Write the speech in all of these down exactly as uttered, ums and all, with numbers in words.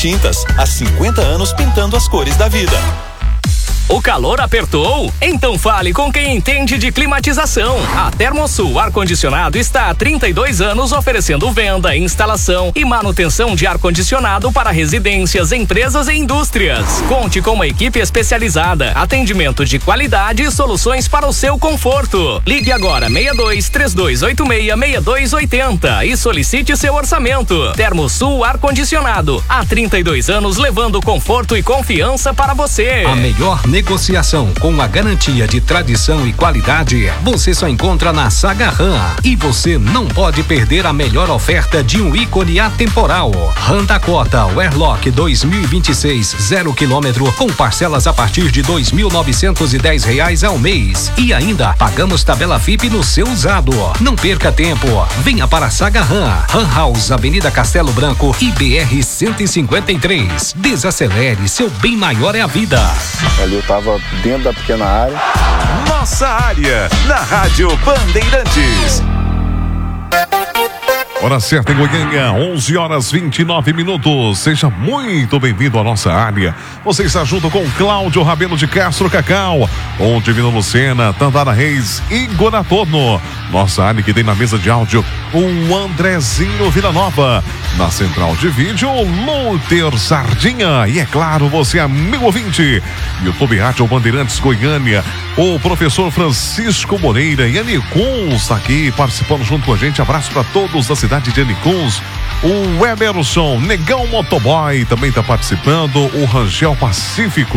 Tintas, há cinquenta anos pintando as cores da vida. O calor apertou? Então fale com quem entende de climatização. A Termosul Ar-Condicionado está há trinta e dois anos oferecendo venda, instalação e manutenção de ar-condicionado para residências, empresas e indústrias. Conte com uma equipe especializada, atendimento de qualidade e soluções para o seu conforto. Ligue agora seis dois três dois oito seis seis dois oito zero e solicite seu orçamento. Termosul Ar-Condicionado, há trinta e dois anos levando conforto e confiança para você. A melhor negociação com a garantia de tradição e qualidade você só encontra na Saga Ram. E você não pode perder a melhor oferta de um ícone atemporal. Ram Dakota Wearlock dois mil e vinte e seis, zero quilômetro, com parcelas a partir de dois mil novecentos e dez reais ao mês. E ainda pagamos tabela F I P no seu usado. Não perca tempo. Venha para a Saga Ram. Ram House, Avenida Castelo Branco e B R cento e cinquenta e três. Desacelere, seu bem maior é a vida. Ali eu tava dentro da pequena área. Nossa área, na Rádio Bandeirantes. Hora certa em Goiânia, onze horas vinte e nove minutos. Seja muito bem-vindo à nossa área. Você está junto com Cláudio Rabelo de Castro Cacau, com Divino Lucena, Tandara Reis e Gonatorno. Nossa área que tem na mesa de áudio o Andrezinho Villanova. Na central de vídeo, Luther Sardinha. E é claro, você, amigo ouvinte, YouTube Rádio Bandeirantes Goiânia, o professor Francisco Moreira e Anicuns aqui participando junto com a gente. Abraço para todos da cidade de Anicuns. O Emerson Negão Motoboy também está participando. O Rangel Pacífico.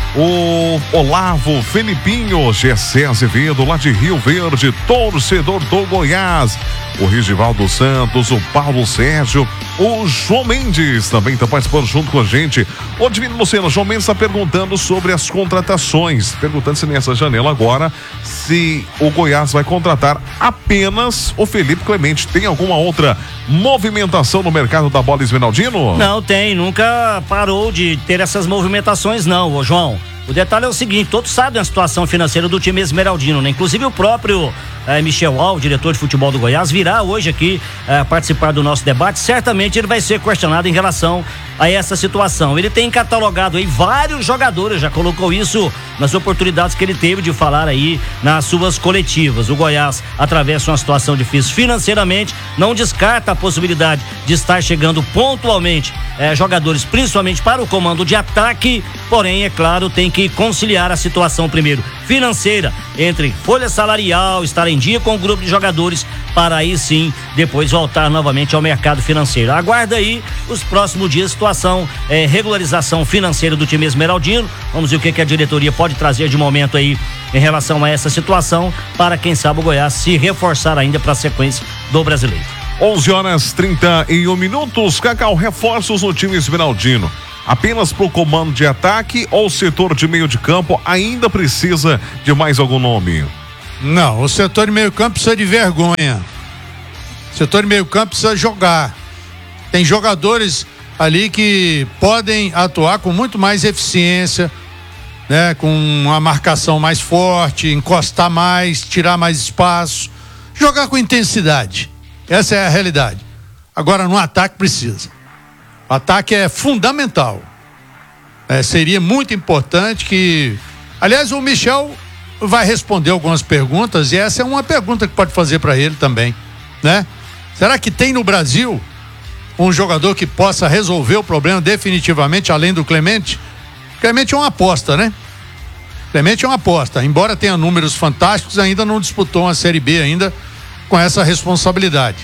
O Olavo Felipinho, Gessé Azevedo, lá de Rio Verde, torcedor do Goiás. O Rigivaldo Santos, o Paulo Sérgio, o João Mendes também está participando junto com a gente. O Divino Lucena, o João Mendes está perguntando sobre as contratações, perguntando se nessa janela agora, se o Goiás vai contratar apenas o Felipe Clemente. Tem alguma outra movimentação no mercado da bola, Esmeraldino? Não tem, nunca parou de ter essas movimentações não, ô João. O detalhe é o seguinte, todos sabem a situação financeira do time esmeraldino, né? Inclusive o próprio eh, Michel Al, diretor de futebol do Goiás, virá hoje aqui eh, participar do nosso debate. Certamente ele vai ser questionado em relação a essa situação. Ele tem catalogado aí vários jogadores, já colocou isso nas oportunidades que ele teve de falar aí nas suas coletivas. O Goiás atravessa uma situação difícil financeiramente, não descarta a possibilidade de estar chegando pontualmente eh, jogadores, principalmente para o comando de ataque, porém, é claro, tem que conciliar a situação primeiro financeira entre folha salarial, estar em dia com o grupo de jogadores, para aí sim depois voltar novamente ao mercado financeiro. Aguarda aí os próximos dias, situação, eh, regularização financeira do time esmeraldino. Vamos ver o que, que a diretoria pode trazer de momento aí em relação a essa situação, para quem sabe o Goiás se reforçar ainda para a sequência do Brasileiro. onze horas trinta e um minutos. Cacau, reforços no time esmeraldino. Apenas para o comando de ataque ou o setor de meio de campo ainda precisa de mais algum nome? Não, o setor de meio campo precisa de vergonha. O setor de meio campo precisa jogar. Tem jogadores ali que podem atuar com muito mais eficiência, né? Com uma marcação mais forte, encostar mais, tirar mais espaço, jogar com intensidade. Essa é a realidade. Agora no ataque precisa. O ataque é fundamental. É, seria muito importante que... Aliás, o Michel vai responder algumas perguntas, e essa é uma pergunta que pode fazer para ele também, né? Será que tem no Brasil um jogador que possa resolver o problema definitivamente, além do Clemente? Clemente é uma aposta, né? Clemente é uma aposta. Embora tenha números fantásticos, ainda não disputou uma Série B ainda com essa responsabilidade.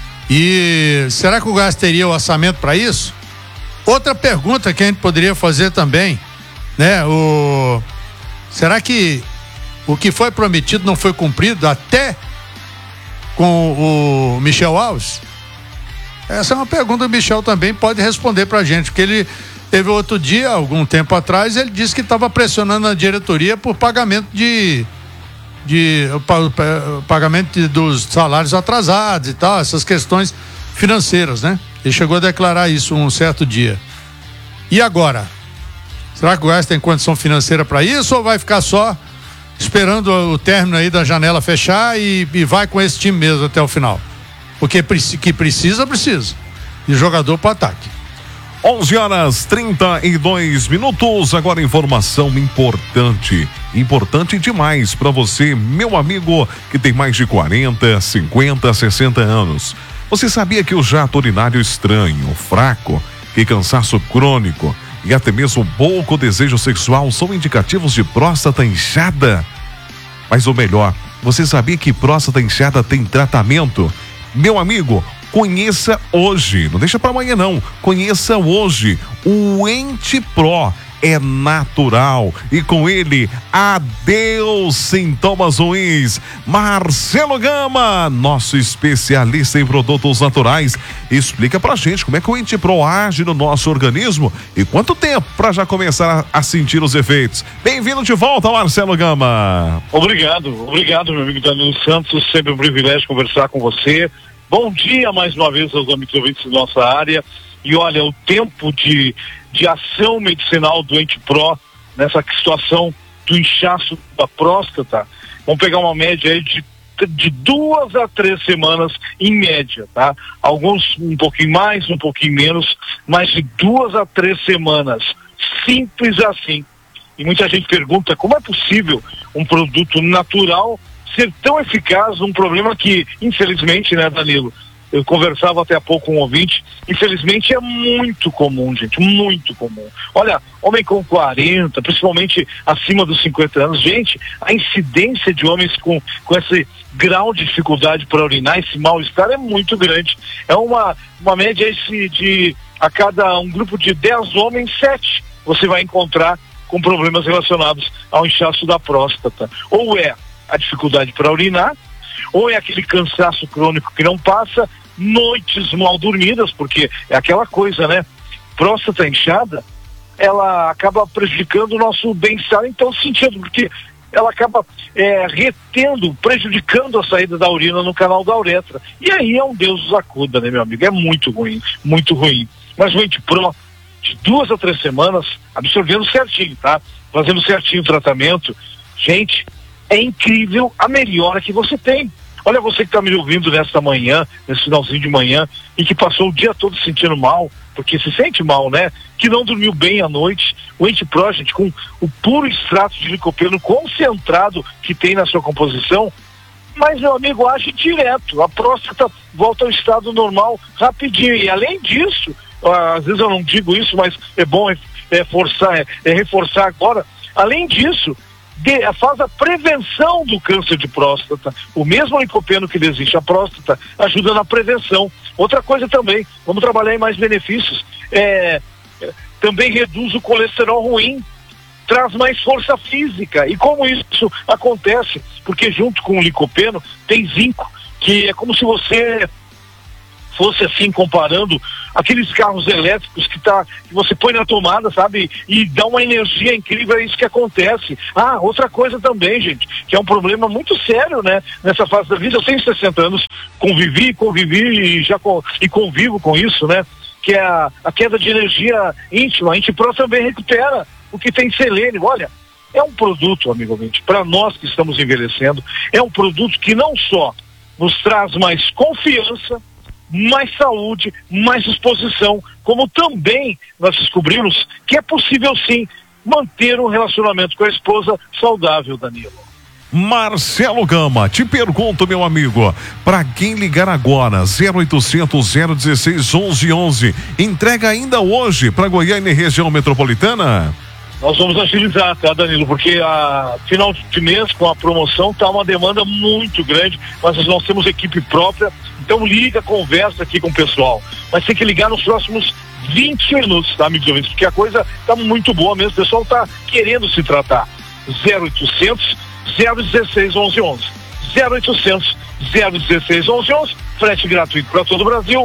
E será que o Goiás teria o orçamento para isso? Outra pergunta que a gente poderia fazer também, né? O... Será que o que foi prometido não foi cumprido até com o Michel Alves? Essa é uma pergunta que o Michel também pode responder pra gente, porque ele teve outro dia, algum tempo atrás, ele disse que estava pressionando a diretoria por pagamento de de pagamento de, dos salários atrasados e tal, essas questões financeiras, né? Ele chegou a declarar isso um certo dia. E agora? Será que o Goiás tem condição financeira para isso, ou vai ficar só esperando o término aí da janela fechar e, e vai com esse time mesmo até o final? Porque que precisa, precisa de jogador para ataque. onze horas trinta e dois minutos. Agora informação importante, importante demais para você, meu amigo, que tem mais de quarenta, cinquenta, sessenta anos. Você sabia que o jato urinário estranho, fraco, que cansaço crônico e até mesmo pouco desejo sexual são indicativos de próstata inchada? Mas o melhor, você sabia que próstata inchada tem tratamento? Meu amigo, conheça hoje, não deixa para amanhã não, conheça hoje o EntePro. É natural e com ele, adeus sintomas ruins. Marcelo Gama, nosso especialista em produtos naturais, explica pra gente como é que o EntePro age no nosso organismo e quanto tempo para já começar a sentir os efeitos. Bem-vindo de volta, Marcelo Gama. Obrigado, obrigado, meu amigo Danilo Santos, sempre um privilégio conversar com você. Bom dia mais uma vez aos amigos ouvintes da nossa área. E olha, o tempo de, de ação medicinal do EntePro nessa situação do inchaço da próstata, vamos pegar uma média aí de, de duas a três semanas em média, tá? Alguns um pouquinho mais, um pouquinho menos, mas de duas a três semanas. Simples assim. E muita gente pergunta como é possível um produto natural ser tão eficaz num problema que, infelizmente, né, Danilo? Eu conversava até há pouco com um ouvinte, infelizmente é muito comum, gente, muito comum. Olha, homem com quarenta, principalmente acima dos cinquenta anos, gente, a incidência de homens com, com esse grau de dificuldade para urinar, esse mal-estar é muito grande. É uma, uma média esse de, a cada um grupo de dez homens, sete você vai encontrar com problemas relacionados ao inchaço da próstata. Ou é a dificuldade para urinar, ou é aquele cansaço crônico que não passa, noites mal dormidas, porque é aquela coisa, né? Próstata inchada, ela acaba prejudicando o nosso bem-estar em todo sentido, porque ela acaba é, retendo, prejudicando a saída da urina no canal da uretra. E aí é um Deus nos acuda, né, meu amigo? É muito ruim, muito ruim. Mas o EntePro, de duas a três semanas, absorvendo certinho, tá? Fazendo certinho o tratamento, gente, é incrível a melhora que você tem. Olha, você que está me ouvindo nesta manhã, nesse finalzinho de manhã, e que passou o dia todo se sentindo mal, porque se sente mal, né? Que não dormiu bem à noite. O EntePro, gente, com o puro extrato de licopeno concentrado que tem na sua composição, mas, meu amigo, age direto. A próstata volta ao estado normal rapidinho. E além disso, às vezes eu não digo isso, mas é bom é, é forçar, é, é reforçar agora. Além disso, De, faz a prevenção do câncer de próstata. O mesmo licopeno que desincha a próstata ajuda na prevenção. Outra coisa também, vamos trabalhar em mais benefícios, é, também reduz o colesterol ruim, traz mais força física. E como isso acontece? Porque junto com o licopeno tem zinco, que é como se você fosse assim, comparando aqueles carros elétricos que, tá, que você põe na tomada, sabe, e dá uma energia incrível, é isso que acontece. Ah, outra coisa também, gente, que é um problema muito sério, né, nessa fase da vida. Eu tenho sessenta anos, convivi, convivi e já co- e convivo com isso, né, que é a, a queda de energia íntima. A EntePro também recupera o que tem selênio. Olha, é um produto, amigo ouvinte, para nós que estamos envelhecendo, é um produto que não só nos traz mais confiança, mais saúde, mais disposição, como também nós descobrimos que é possível sim manter um relacionamento com a esposa saudável, Danilo. Marcelo Gama, te pergunto, meu amigo, para quem ligar agora, zero oitocentos, zero dezesseis, onze onze, entrega ainda hoje para Goiânia e região metropolitana? Nós vamos agilizar, tá, Danilo? Porque a final de mês, com a promoção, tá uma demanda muito grande, mas nós temos equipe própria, então liga, conversa aqui com o pessoal. Mas tem que ligar nos próximos vinte minutos, tá, amigos ouvintes? Porque a coisa tá muito boa mesmo, o pessoal tá querendo se tratar. zero oitocentos, zero dezesseis, onze onze. zero oitocentos, zero dezesseis, onze onze. Frete gratuito para todo o Brasil.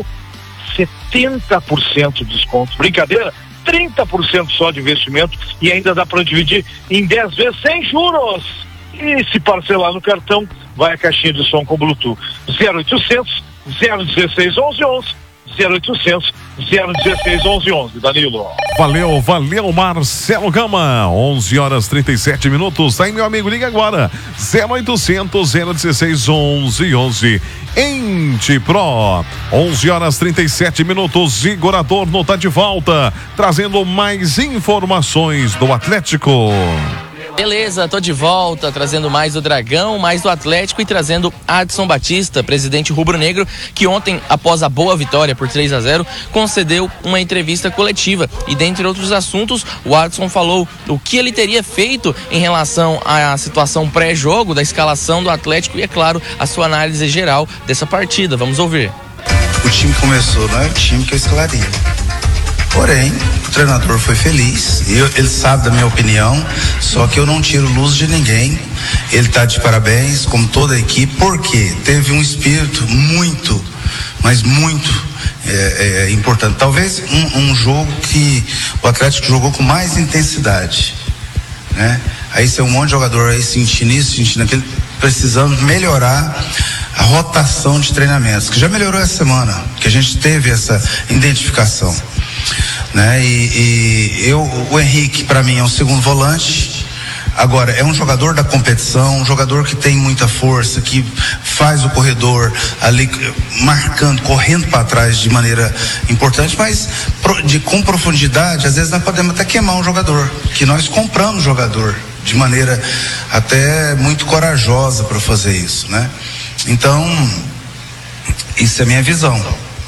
setenta por cento de desconto. Brincadeira? trinta por cento só de investimento e ainda dá para dividir em dez vezes sem juros. E se parcelar no cartão, vai a caixinha de som com Bluetooth. zero oitocentos, zero dezesseis, onze onze. zero oitocentos, zero dezesseis onze onze. Danilo. Valeu, valeu, Marcelo Gama. onze horas trinta e sete minutos. Tá aí, meu amigo, liga agora. zero oitocentos, zero dezesseis, onze onze. Ente Pro. onze horas trinta e sete minutos. Igor Adorno tá de volta, trazendo mais informações do Atlético. Beleza, tô de volta, trazendo mais do Dragão, mais do Atlético e trazendo Adson Batista, presidente rubro-negro, que ontem, após a boa vitória por três a zero, concedeu uma entrevista coletiva. E dentre outros assuntos, o Adson falou o que ele teria feito em relação à situação pré-jogo, da escalação do Atlético e, é claro, a sua análise geral dessa partida. Vamos ouvir. O time começou, não é o time que eu escalaria. Porém, o treinador foi feliz, eu, ele sabe da minha opinião, só que eu não tiro luz de ninguém. Ele está de parabéns, como toda a equipe, porque teve um espírito muito, mas muito é, é, importante. Talvez um, um jogo que o Atlético jogou com mais intensidade, né? Aí você é um monte de jogador aí sentindo isso, sentindo aquilo, precisamos melhorar a rotação de treinamentos, que já melhorou essa semana, que a gente teve essa identificação. Né? E, e eu, o Henrique para mim é um segundo volante. Agora é um jogador da competição, um jogador que tem muita força, que faz o corredor ali marcando, correndo para trás de maneira importante, mas de, com profundidade. Às vezes nós podemos até queimar um jogador, que nós compramos jogador de maneira até muito corajosa para fazer isso, né? Então isso é a minha visão.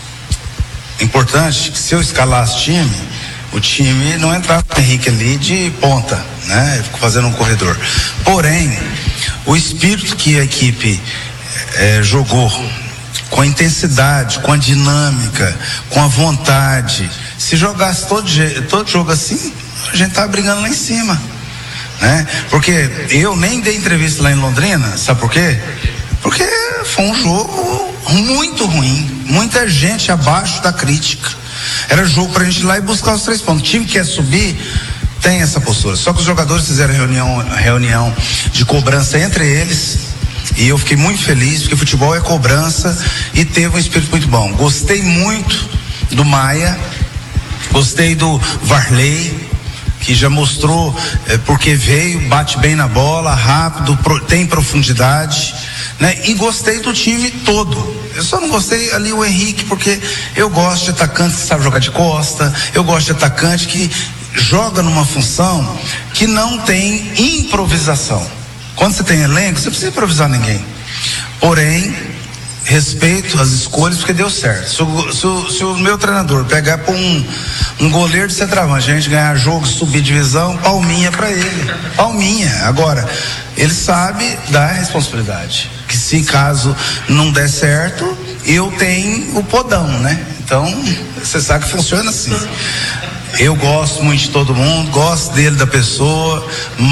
Importante que se eu escalasse time, o time não entrava com o Henrique ali de ponta, né? Eu fico fazendo um corredor. Porém, o espírito que a equipe é, jogou, com a intensidade, com a dinâmica, com a vontade, se jogasse todo, todo jogo assim, a gente tava brigando lá em cima, né? Porque eu nem dei entrevista lá em Londrina, sabe por quê? Porque foi um jogo muito ruim, muita gente abaixo da crítica. Era jogo pra gente ir lá e buscar os três pontos. O time que quer subir tem essa postura. Só que os jogadores fizeram reunião, reunião de cobrança entre eles, e eu fiquei muito feliz, porque futebol é cobrança, e teve um espírito muito bom. Gostei muito do Maia, gostei do Varley, que já mostrou é, porque veio, bate bem na bola, rápido, pro, tem profundidade, né? E gostei do time todo. Eu só não gostei ali o Henrique, porque eu gosto de atacante que sabe jogar de costa, eu gosto de atacante que joga numa função que não tem improvisação. Quando você tem elenco, você não precisa improvisar ninguém. Porém, respeito as escolhas, porque deu certo. Se o, se o, se o meu treinador pegar para um, um goleiro de centroavante, a gente ganhar jogo, subir divisão, palminha para ele. Palminha. Agora, ele sabe da responsabilidade. Que se caso não der certo, eu tenho o podão, né? Então, você sabe que funciona assim. Eu gosto muito de todo mundo, gosto dele, da pessoa,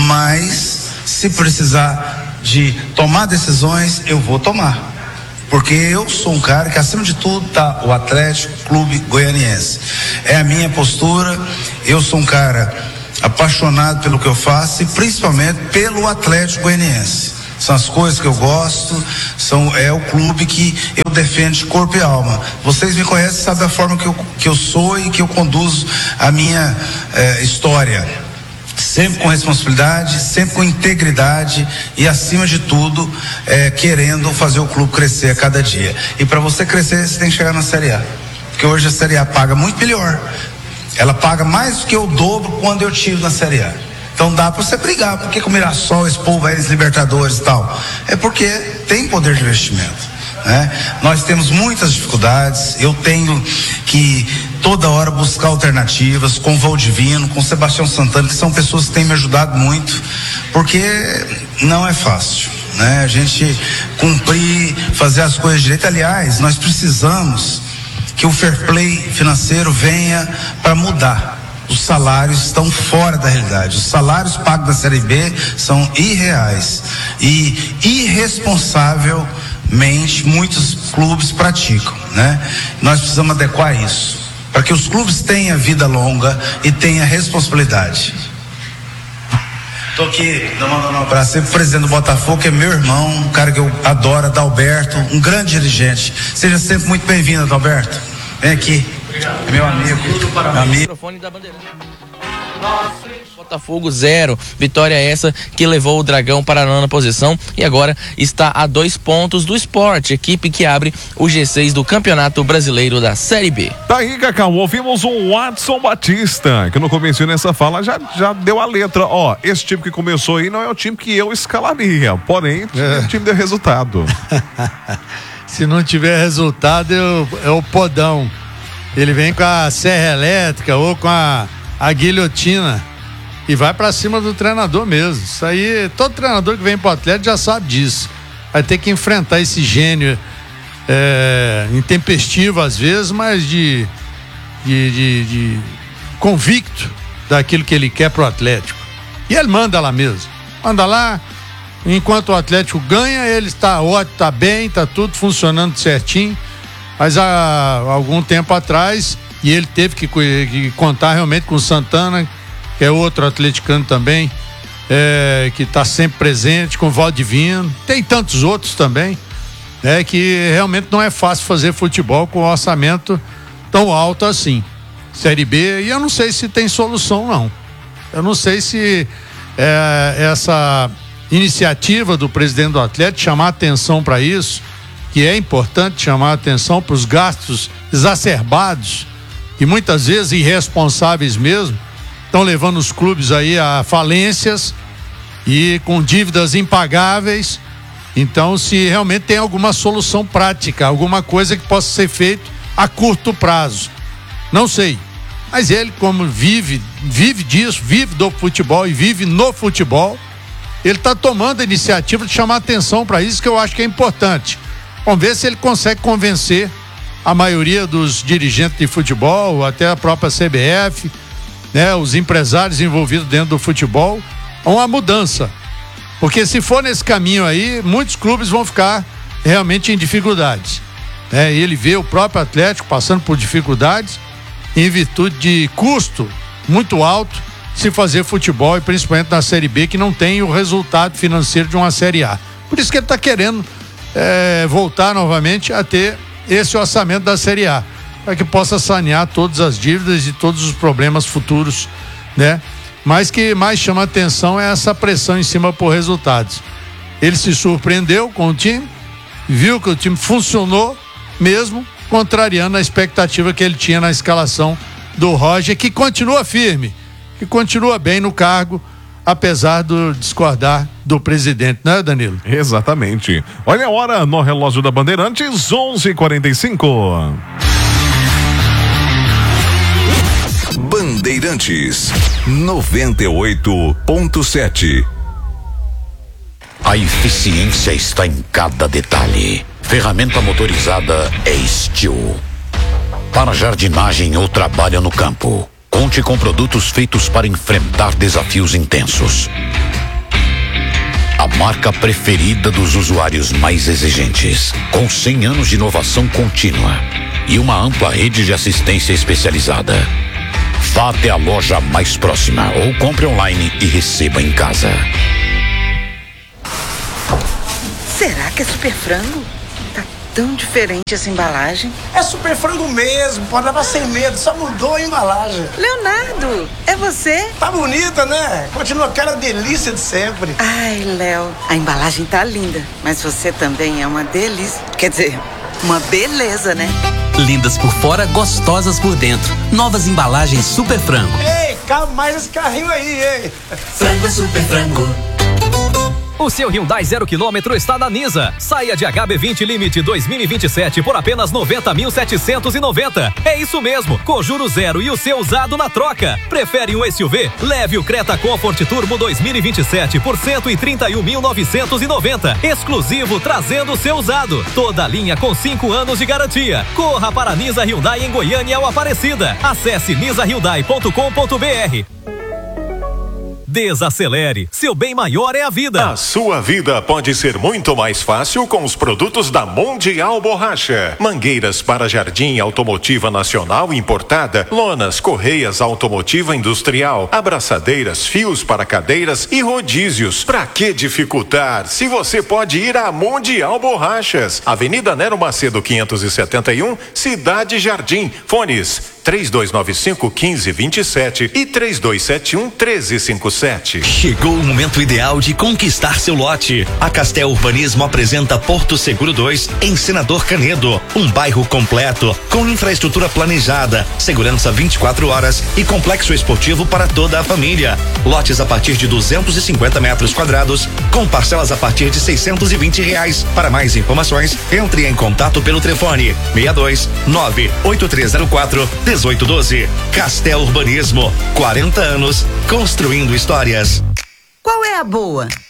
mas se precisar de tomar decisões, eu vou tomar. Porque eu sou um cara que, acima de tudo, tá o Atlético Clube Goianiense. É a minha postura. Eu sou um cara apaixonado pelo que eu faço e principalmente pelo Atlético Goianiense. São as coisas que eu gosto, são, é o clube que eu defendo de corpo e alma. Vocês me conhecem, sabem a forma que eu, que eu sou e que eu conduzo a minha eh, história. Sempre com responsabilidade, sempre com integridade e, acima de tudo, é, querendo fazer o clube crescer a cada dia. E para você crescer, você tem que chegar na Série A. Porque hoje a Série A paga muito melhor. Ela paga mais do que o dobro quando eu tive na Série A. Então dá para você brigar. Por que o Mirassol, esse povo aí, os Libertadores e tal? É porque tem poder de investimento, né? Nós temos muitas dificuldades. Eu tenho que toda hora buscar alternativas com o Valdivino, com o Sebastião Santana, que são pessoas que têm me ajudado muito, porque não é fácil, né? A gente cumprir, fazer as coisas direito. Aliás, nós precisamos que o fair play financeiro venha para mudar. Os salários estão fora da realidade. Os salários pagos da Série B são irreais e irresponsavelmente muitos clubes praticam, né? Nós precisamos adequar isso para que os clubes tenham vida longa e tenham responsabilidade. Tô aqui mandando um abraço sempre pro presidente do Botafogo, que é meu irmão, um cara que eu adoro, Adalberto, um grande dirigente. Seja sempre muito bem-vindo, Adalberto. Vem aqui. É meu amigo. Meu amigo. Microfone da Bandeirante. Botafogo zero, vitória essa que levou o Dragão para a nona posição e agora está a dois pontos do Sport, equipe que abre o G seis do Campeonato Brasileiro da Série B. Tá aí, Cacau, ouvimos o Watson Batista, que no começo nessa fala já, já deu a letra, ó, esse time que começou aí não é o time que eu escalaria, porém é. o time deu resultado. Se não tiver resultado é o podão, ele vem com a serra elétrica ou com a, a guilhotina e vai pra cima do treinador mesmo. Isso aí, todo treinador que vem pro Atlético já sabe disso. Vai ter que enfrentar esse gênio é, intempestivo às vezes, mas de, de, de, de convicto daquilo que ele quer pro Atlético. E ele manda lá mesmo. Manda lá, enquanto o Atlético ganha, ele está ótimo, está bem, está tudo funcionando certinho. Mas há algum tempo atrás, e ele teve que, que contar realmente com o Santana, que é outro atleticano também, é, que está sempre presente, com o Valdivino, tem tantos outros também, é, que realmente não é fácil fazer futebol com um orçamento tão alto assim. Série B, e eu não sei se tem solução não. Eu não sei se é, essa iniciativa do presidente do Atlético chamar atenção para isso, que é importante chamar atenção para os gastos exacerbados e muitas vezes irresponsáveis mesmo, estão levando os clubes aí a falências e com dívidas impagáveis. Então, se realmente tem alguma solução prática, alguma coisa que possa ser feito a curto prazo, não sei. Mas ele, como vive, vive disso, vive do futebol e vive no futebol, ele está tomando a iniciativa de chamar atenção para isso, que eu acho que é importante. Vamos ver se ele consegue convencer a maioria dos dirigentes de futebol, até a própria C B F, né, os empresários envolvidos dentro do futebol, a uma mudança. Porque se for nesse caminho aí, muitos clubes vão ficar realmente em dificuldades. É, ele vê o próprio Atlético passando por dificuldades em virtude de custo muito alto se fazer futebol, e principalmente na Série B, que não tem o resultado financeiro de uma Série A. Por isso que ele está querendo é, voltar novamente a ter esse orçamento da Série A, para que possa sanear todas as dívidas e todos os problemas futuros, né? Mas que mais chama atenção é essa pressão em cima por resultados. Ele se surpreendeu com o time, viu que o time funcionou mesmo, contrariando a expectativa que ele tinha na escalação do Roger, que continua firme, que continua bem no cargo, apesar do discordar do presidente, né, Danilo? Exatamente. Olha a hora no relógio da Bandeirantes, onze e quarenta e cinco. Bandeirantes noventa e oito ponto sete. A eficiência está em cada detalhe. Ferramenta motorizada é Steel. Para jardinagem ou trabalho no campo, conte com produtos feitos para enfrentar desafios intensos. A marca preferida dos usuários mais exigentes, com cem anos de inovação contínua e uma ampla rede de assistência especializada. Vá até a loja mais próxima ou compre online e receba em casa. Será que é Super Frango? Tá tão diferente essa embalagem. É Super Frango mesmo, pode levar sem medo, só mudou a embalagem. Leonardo, é você? Tá bonita, né? Continua aquela delícia de sempre. Ai, Léo, a embalagem tá linda, mas você também é uma delícia. Quer dizer, uma beleza, né? Lindas por fora, gostosas por dentro. Novas embalagens Super Frango. Ei, cabe mais esse carrinho aí, ei. Frango Super Frango. O seu Hyundai zero quilômetro está na Nisa. Saia de H B vinte Limite dois mil e vinte e sete por apenas noventa mil setecentos e noventa. É isso mesmo, com juro zero e o seu usado na troca. Prefere um S U V? Leve o Creta Comfort Turbo dois mil e vinte e sete por cento e trinta e um mil novecentos e noventa. Exclusivo, trazendo o seu usado. Toda a linha com cinco anos de garantia. Corra para a Nisa Hyundai em Goiânia ou Aparecida. Acesse nisa hyundai ponto com ponto br. Desacelere, seu bem maior é a vida. A sua vida pode ser muito mais fácil com os produtos da Mundial Borracha. Mangueiras para jardim automotiva nacional importada, lonas, correias automotiva industrial, abraçadeiras, fios para cadeiras e rodízios. Pra que dificultar se você pode ir à Mundial Borrachas? Avenida Nero Macedo quinhentos e setenta e um, Cidade Jardim. Fones três dois nove cinco, um cinco dois sete e três dois sete um, um três cinco sete. Chegou o momento ideal de conquistar seu lote. A Castel Urbanismo apresenta Porto Seguro dois, em Senador Canedo. Um bairro completo, com infraestrutura planejada, segurança vinte e quatro horas e complexo esportivo para toda a família. Lotes a partir de duzentos e cinquenta metros quadrados, com parcelas a partir de seiscentos e vinte reais. Para mais informações, entre em contato pelo telefone seis dois nove oito três zero quatro um oito um dois. Castel Urbanismo, quarenta anos construindo histórias. Qual é a boa?